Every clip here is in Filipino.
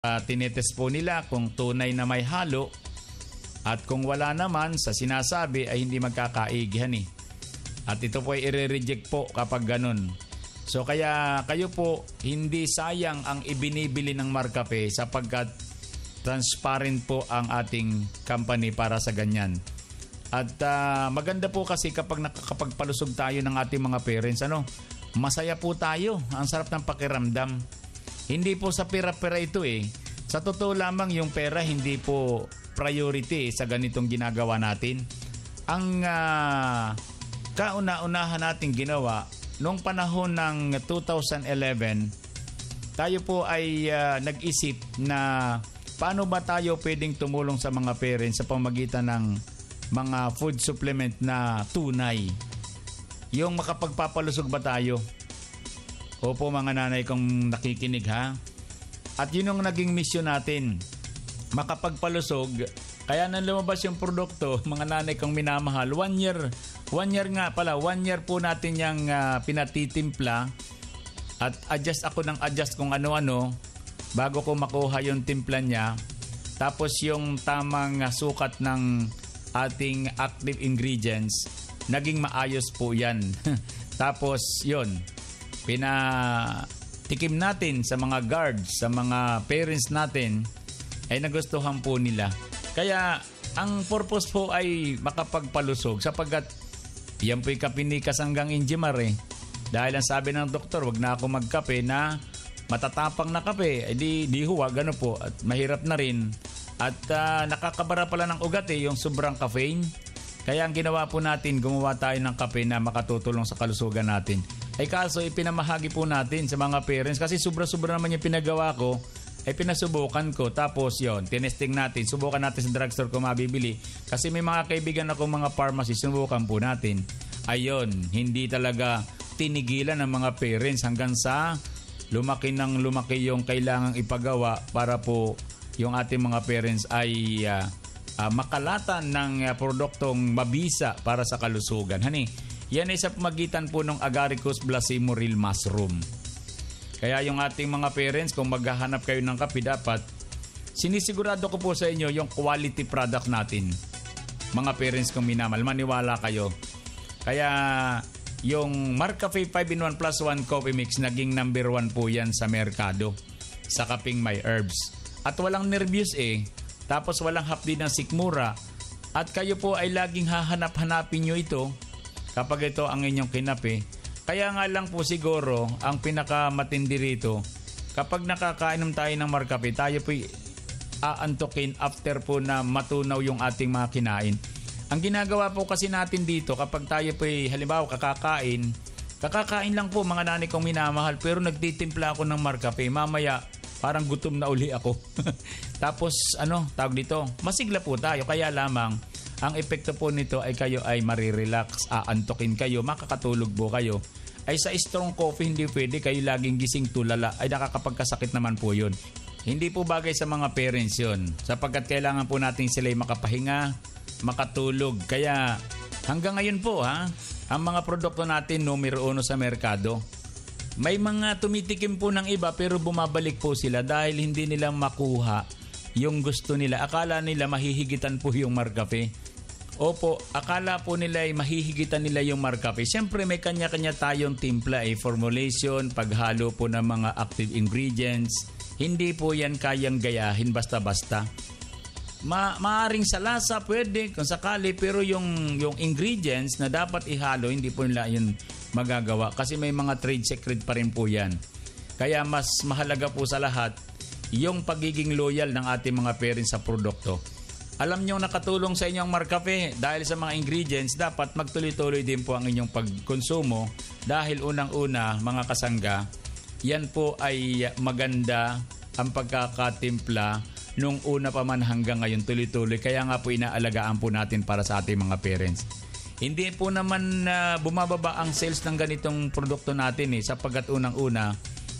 Tinetest po nila kung tunay na may halo at kung wala naman sa sinasabi ay hindi magkakaigihan eh. At ito po ay i-reject po kapag ganun. So kaya kayo po hindi sayang ang ibinibili ng Marcafe sapagkat transparent po ang ating company para sa ganyan. At maganda po kasi kapag nakakapagpalusog tayo ng ating mga parents, masaya po tayo. Ang sarap ng pakiramdam. Hindi po sa pera-pera ito eh. Sa totoo lamang yung pera hindi po priority sa ganitong ginagawa natin. Ang kauna-unahan natin ginawa noong panahon ng 2011, tayo po ay nag-isip na paano ba tayo pwedeng tumulong sa mga parents sa pamamagitan ng mga food supplement na tunay. Yung makapagpapalusog ba tayo? Opo mga nanay kong nakikinig ha. At yun yung naging mission natin. Makapagpalusog. Kaya nang lumabas yung produkto, mga nanay kong minamahal, 1 year po natin yung pinatitimpla. At adjust ako ng adjust kung ano-ano bago ko makuha yung timpla niya. Tapos yung tamang sukat ng ating active ingredients, naging maayos po yan. Tapos yun, pinatikim natin sa mga guards, sa mga parents natin, ay nagustuhan po nila. Kaya ang purpose po ay makapagpalusog sapagkat yan po'y kapinikas hanggang Injimar eh. Dahil ang sabi ng doktor, wag na ako magkape na matatapang na kape. Di huwag, ano po. At mahirap na rin. At nakakabara pala ng ugat eh, yung sobrang caffeine. Kaya ang ginawa po natin, gumawa tayo ng kape na makatutulong sa kalusugan natin. Ay kaso, ipinamahagi po natin sa mga parents kasi sobra-sobra naman yung pinagawa ko, ay pinasubukan ko. Tapos yon, tinesting natin, subukan natin sa drugstore kung mabibili. Kasi may mga kaibigan akong mga pharmacy, subukan po natin. Ayun, hindi talaga tinigilan ng mga parents hanggang sa lumaki yung kailangang ipagawa para po yung ating mga parents ay makalatan ng produktong mabisa para sa kalusugan. Yan ay sa pamagitan po ng Agaricus blacemuril mushroom. Kaya yung ating mga parents, kung maghahanap kayo ng kape, dapat sinisigurado ko po sa inyo yung quality product natin. Mga parents kong minamahal, maniwala kayo. Kaya yung Marcafe 5-in-1 plus 1 coffee mix naging number 1 po yan sa merkado sa kaping may herbs. At walang nervyos eh. Tapos walang hapdi ng sikmura. At kayo po ay laging hahanap-hanapin nyo ito kapag ito ang inyong kinape. Kaya nga lang po siguro ang pinakamatindi rito, kapag nakakainom tayo ng Marcafe, tayo po aantukin after po na matunaw yung ating mga kinain. Ang ginagawa po kasi natin dito, kapag tayo po halimbawa kakakain lang po mga nanay kong minamahal, pero nagtitimpla ako ng Marcafe, mamaya parang gutom na uli ako. Tapos tawag dito, masigla po tayo. Kaya lamang, ang epekto po nito ay kayo ay marirelax, aantokin kayo, makakatulog po kayo. Ay sa strong coffee, hindi pwede kayo laging gising tulala, ay nakakapagkasakit naman po yun. Hindi po bagay sa mga parents yun, sapagkat kailangan po natin sila'y makapahinga, makatulog. Kaya hanggang ngayon po ang mga produkto natin numero 1 sa merkado. May mga tumitikim po ng iba pero bumabalik po sila dahil hindi nila makuha yung gusto nila. Akala nila mahihigitan po yung Marcafe. Opo, akala po nila ay mahihigitan nila yung Marcafe. Siyempre may kanya-kanya tayong timpla formulation, paghalo po ng mga active ingredients. Hindi po yan kayang gayahin basta-basta. Maaring sa lasa pwede kung sakali, pero yung ingredients na dapat ihalo hindi po nila yun magagawa kasi may mga trade secret pa rin po yan. Kaya mas mahalaga po sa lahat yung pagiging loyal ng ating mga parents sa produkto. Alam nyo nakatulong sa inyong Marcafe dahil sa mga ingredients, dapat magtuloy-tuloy din po ang inyong pagkonsumo dahil unang-una mga kasangga, yan po ay maganda ang pagkakatimpla nung una pa man hanggang ngayon tuloy-tuloy. Kaya nga po inaalagaan po natin para sa ating mga parents. Hindi po naman bumababa ang sales ng ganitong produkto natin sapagkat unang-una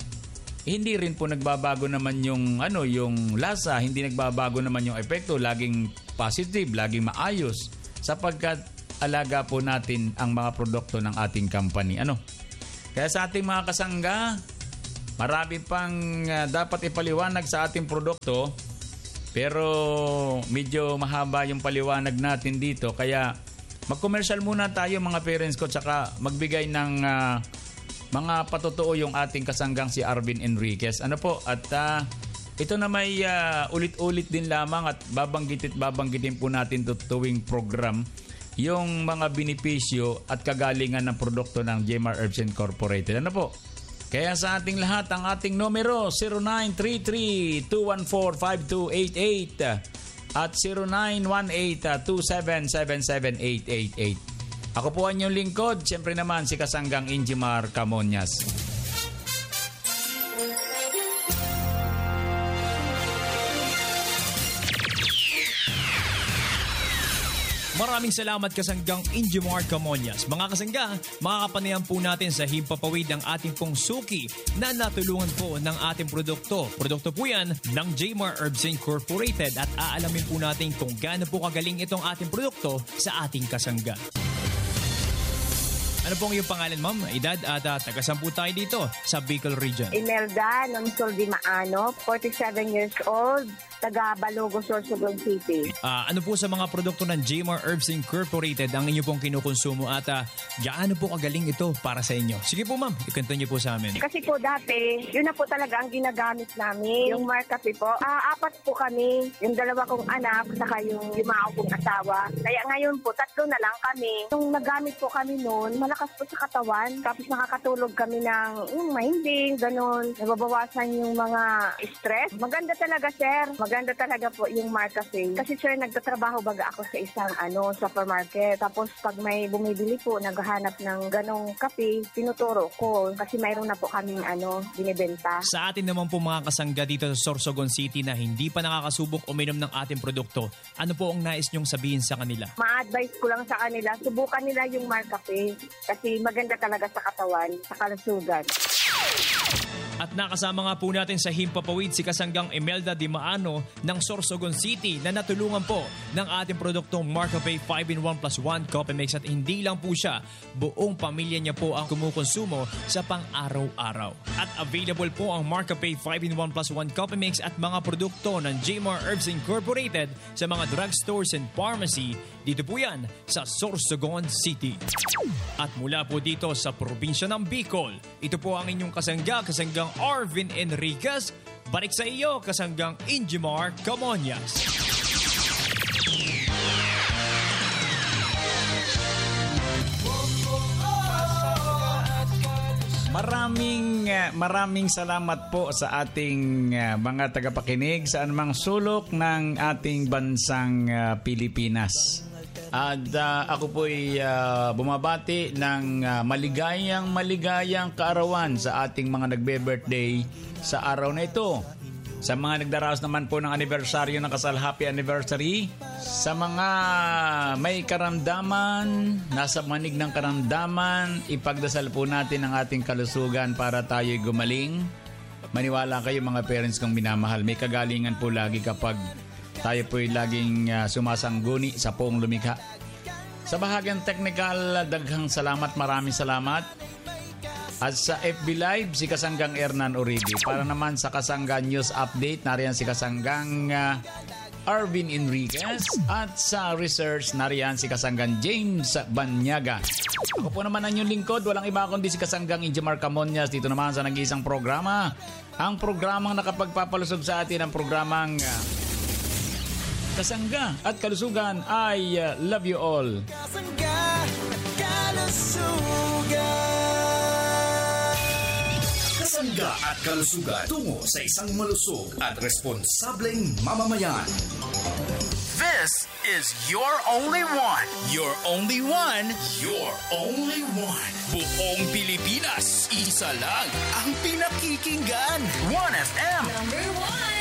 hindi rin po nagbabago naman yung lasa, hindi nagbabago naman yung epekto, laging positive, laging maayos sapagkat alaga po natin ang mga produkto ng ating company. Kaya sa ating mga kasangga, Marami pang dapat ipaliwanag sa ating produkto, pero medyo mahaba yung paliwanag natin dito. Kaya mag-commercial muna tayo mga parents ko, tsaka magbigay ng mga patotoo yung ating kasanggang si Arvin Enriquez. Ano po? At ito na may ulit-ulit din lamang at babanggitin po natin tuwing program yung mga benepisyo at kagalingan ng produkto ng Jmar Herbs Incorporated. Ano po? Kaya sa ating lahat, ang ating numero 0933-214-5288 at 0918-2777888. Ako po ang inyong lingkod, siyempre naman si Kasanggang Injimar Camonias. Maraming salamat Kasanggang Injimar Camonias. Mga kasangga, makakapanayan po natin sa himpapawid ang ating pong suki na natulungan po ng ating produkto. Produkto po yan ng Jmar Herbs Incorporated at aalamin po natin kung gaano po kagaling itong ating produkto sa ating kasangga. Ano pong iyong pangalan, ma'am? Edad at tagasan po tayo dito sa Bicol Region. Imelda Nomsol Dimaano, 47 years old, taga Balogo, Sorsogon City. Ano po sa mga produkto ng Jmar Herbs Incorporated ang inyo pong kinukonsumo at gaano po kagaling ito para sa inyo? Sige po, ma'am, ikwento niyo po sa amin. Kasi po dati, yun na po talaga ang ginagamit namin. Yung Marcapi po. 4 po kami. Yung 2 kong anak, saka yung 5 kong asawa. Kaya ngayon po, 3 na lang kami. Nung nagamit po kami noon, malakas po sa katawan. Tapos nakakatulog kami ng mahimbing, ganun. Nababawasan yung mga stress. Maganda talaga, sir. Maganda talaga po yung Marcafi. Kasi sir, nagtatrabaho baga ako sa isang supermarket. Tapos pag may bumibili po, naghahanap ng ganong kape, tinuturo ko. Kasi mayroon na po kaming binibenta. Sa atin naman po mga kasangga dito sa Sorsogon City na hindi pa nakakasubok uminom ng ating produkto, ano po ang nais nyong sabihin sa kanila? Ma-advise ko lang sa kanila, subukan nila yung Marcafi. Kasi maganda talaga sa katawan, sa kalusugan. At nakasama nga po natin sa himpapawid si Kasanggang Imelda Dimaano ng Sorsogon City na natulungan po ng ating produktong Marcafi 5-in-1 plus 1 Coffee Mix at hindi lang po siya, buong pamilya niya po ang kumukonsumo sa pang-araw-araw. At available po ang Marcafi 5-in-1 plus 1 Coffee Mix at mga produkto ng Jmar Herbs Incorporated sa mga drugstores and pharmacy. Dito po yan sa Sorsogon City. At mula po dito sa probinsya ng Bicol, ito po ang inyong Kasanggang Arvin Enriquez. Balik sa iyo, Kasanggang Injimar Camonias. Maraming salamat po sa ating mga tagapakinig sa anumang sulok ng ating bansang Pilipinas. At ako po'y bumabati ng maligayang kaarawan sa ating mga nagbe-birthday sa araw na ito. Sa mga nagdaraos naman po ng anibersaryo ng kasal, happy anniversary. Sa mga may karamdaman, nasa manig ng karamdaman, ipagdasal po natin ang ating kalusugan para tayo'y gumaling. Maniwala kayo mga parents kong minamahal. May kagalingan po lagi kapag tayo po'y laging sumasangguni sa poong lumikha. Sa bahagyang technical, daghang salamat, maraming salamat. At sa FB Live, si Kasanggang Hernan Uribe. Para naman sa Kasanggang News Update, nariyan si Kasanggang Arvin Enriquez. At sa Research, nariyan si Kasanggang James Banyaga. Ako po naman ang inyong lingkod. Walang iba kundi si Kasanggang Injimar Camonias. Dito naman sa nag-iisang programa. Ang programang nakapagpapalusog sa atin, ang programang Kasangga at Kalusugan. I love you all. Kasangga at Kalusugan. Kasangga at Kalusugan, tungo sa isang malusog at responsableng mamamayan. This is your only one. Your only one. Your only one. Buong Pilipinas, isa lang ang pinakikinggan. 1FM. Number 1.